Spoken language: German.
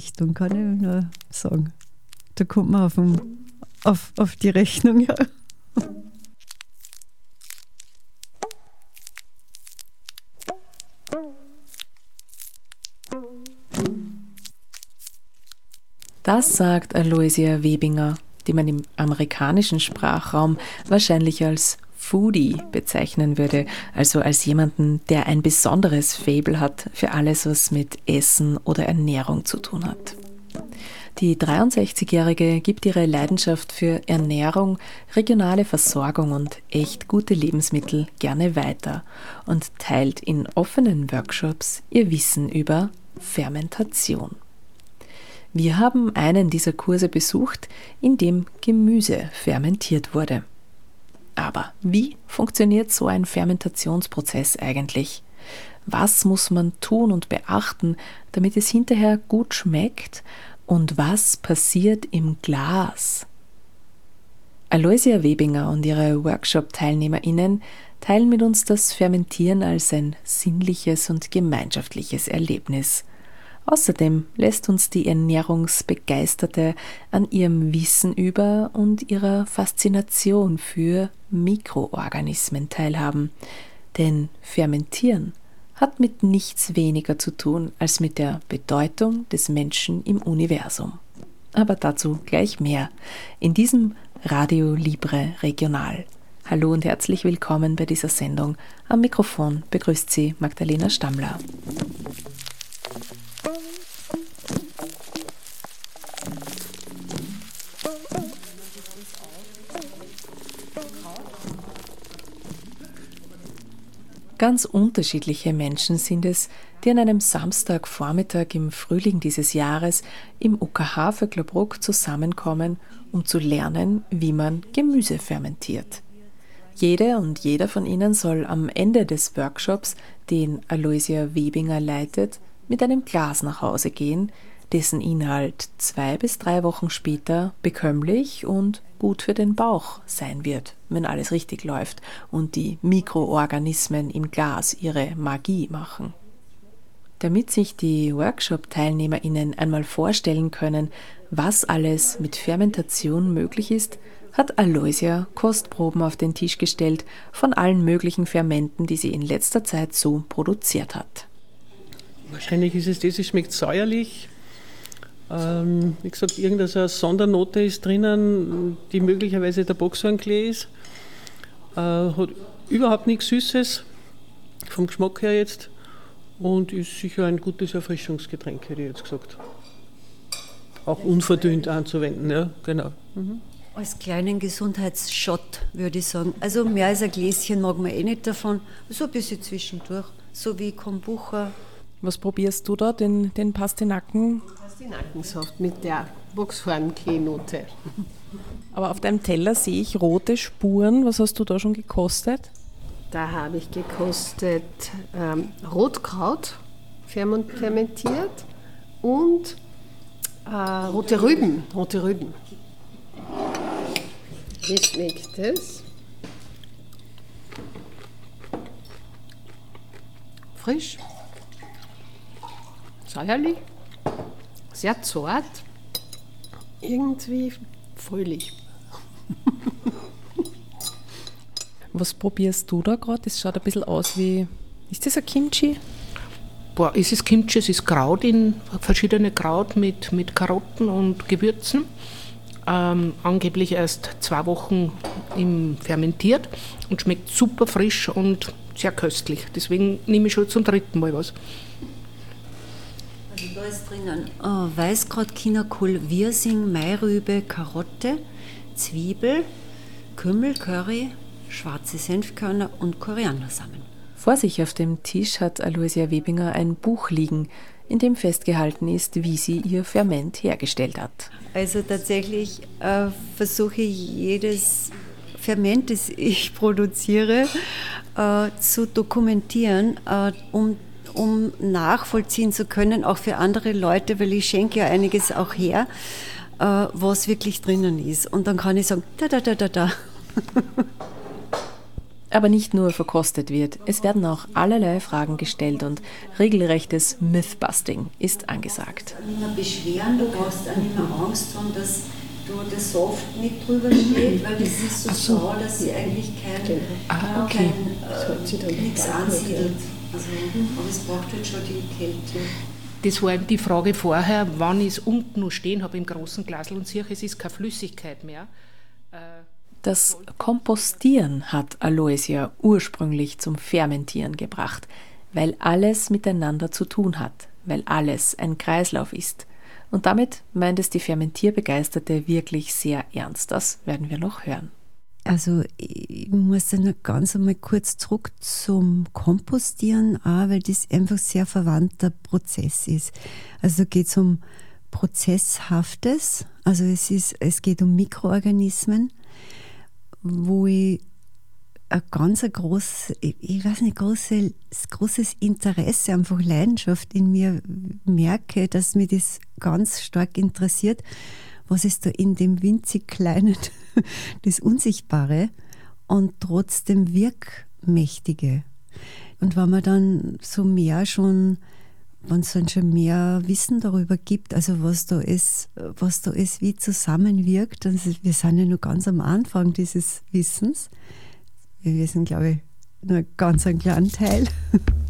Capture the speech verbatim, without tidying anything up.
Richtung, kann ich nur sagen. Da kommt man auf, den, auf, auf die Rechnung, ja. Das sagt Aloysia Webinger, die man im amerikanischen Sprachraum wahrscheinlich als Foodie bezeichnen würde, also als jemanden, der ein besonderes Faible hat für alles, was mit Essen oder Ernährung zu tun hat. Die dreiundsechzigjährige gibt ihre Leidenschaft für Ernährung, regionale Versorgung und echt gute Lebensmittel gerne weiter und teilt in offenen Workshops ihr Wissen über Fermentation. Wir haben einen dieser Kurse besucht, in dem Gemüse fermentiert wurde. Aber wie funktioniert so ein Fermentationsprozess eigentlich? Was muss man tun und beachten, damit es hinterher gut schmeckt? Und was passiert im Glas? Aloysia Webinger und ihre Workshop-TeilnehmerInnen teilen mit uns das Fermentieren als ein sinnliches und gemeinschaftliches Erlebnis. Außerdem lässt uns die Ernährungsbegeisterte an ihrem Wissen über und ihrer Faszination für Mikroorganismen teilhaben. Denn Fermentieren hat mit nichts weniger zu tun als mit der Bedeutung des Menschen im Universum. Aber dazu gleich mehr in diesem Radio Libre Regional. Hallo und herzlich willkommen bei dieser Sendung. Am Mikrofon begrüßt Sie Magdalena Stammler. Ganz unterschiedliche Menschen sind es, die an einem Samstagvormittag im Frühling dieses Jahres im O K H Vöcklerbruck zusammenkommen, um zu lernen, wie man Gemüse fermentiert. Jede und jeder von ihnen soll am Ende des Workshops, den Aloysia Webinger leitet, mit einem Glas nach Hause gehen, dessen Inhalt zwei bis drei Wochen später bekömmlich und gut für den Bauch sein wird, wenn alles richtig läuft und die Mikroorganismen im Glas ihre Magie machen. Damit sich die Workshop-TeilnehmerInnen einmal vorstellen können, was alles mit Fermentation möglich ist, hat Aloysia Kostproben auf den Tisch gestellt von allen möglichen Fermenten, die sie in letzter Zeit so produziert hat. Wahrscheinlich ist es das, es schmeckt säuerlich. Ähm, wie gesagt, irgendeine Sondernote ist drinnen, die möglicherweise der Boxhornklee ist. Äh, hat überhaupt nichts Süßes, vom Geschmack her jetzt. Und ist sicher ein gutes Erfrischungsgetränk, hätte ich jetzt gesagt. Auch unverdünnt anzuwenden, ja, genau. Mhm. Als kleinen Gesundheitsshot, würde ich sagen. Also mehr als ein Gläschen mag man eh nicht davon, so ein bisschen zwischendurch, so wie Kombucha. Was probierst du da, den, den Pastinaken? Pastinackensaft mit der Boxhornklee-Note. Aber auf deinem Teller sehe ich rote Spuren. Was hast du da schon gekostet? Da habe ich gekostet ähm, Rotkraut fermentiert und äh, rote Rüben. Rote Rüben. Wie schmeckt es? Frisch, säuerlich, sehr zart, irgendwie fröhlich. Was probierst du da gerade? Das schaut ein bisschen aus wie, ist das ein Kimchi? Boah, es ist Kimchi, es ist Kraut, in verschiedene Kraut mit, mit Karotten und Gewürzen. Ähm, angeblich erst zwei Wochen im fermentiert und schmeckt super frisch und sehr köstlich. Deswegen nehme ich schon zum dritten Mal was. Also da ist drinnen oh, Weißkraut, Chinakohl, Wirsing, Mairübe, Karotte, Zwiebel, Kümmel, Curry, schwarze Senfkörner und Koriandersamen. Vor sich auf dem Tisch hat Aloysia Webinger ein Buch liegen, in dem festgehalten ist, wie sie ihr Ferment hergestellt hat. Also tatsächlich äh, versuche ich jedes Ferment, das ich produziere, äh, zu dokumentieren, äh, um, um nachvollziehen zu können, auch für andere Leute, weil ich schenke ja einiges auch her, äh, was wirklich drinnen ist. Und dann kann ich sagen, da, da, da, da, da. Aber nicht nur verkostet wird, es werden auch allerlei Fragen gestellt und regelrechtes Mythbusting ist angesagt. Nicht mehr beschweren, du brauchst auch nicht mehr Angst haben, dass du das Soft mit drüber steht, weil das ist so, so. Sau, dass sie eigentlich kein, ah, okay. kein äh, nichts ansiedelt. Also, aber es braucht halt schon die Kälte. Das war die Frage vorher, wann ich es unten nur stehen habe im großen Glas und sehe, es ist keine Flüssigkeit mehr. Das Kompostieren hat Aloysia ursprünglich zum Fermentieren gebracht, weil alles miteinander zu tun hat, weil alles ein Kreislauf ist. Und damit meint es die Fermentierbegeisterte wirklich sehr ernst. Das werden wir noch hören. Also ich muss dann noch ganz einmal kurz zurück zum Kompostieren, auch, weil das einfach ein sehr verwandter Prozess ist. Also da geht es um Prozesshaftes, also es, ist, es geht um Mikroorganismen, wo ich ein ganz ein groß, ich weiß nicht, große, großes Interesse, einfach Leidenschaft in mir merke, dass mich das ganz stark interessiert. Was ist da in dem winzig Kleinen, das Unsichtbare und trotzdem Wirkmächtige. Und wenn man dann so mehr schon, wenn es dann schon mehr Wissen darüber gibt, also was da ist, was da ist, wie zusammenwirkt, also wir sind ja noch ganz am Anfang dieses Wissens. Wir wissen, glaube ich, nur ganz einen kleinen Teil.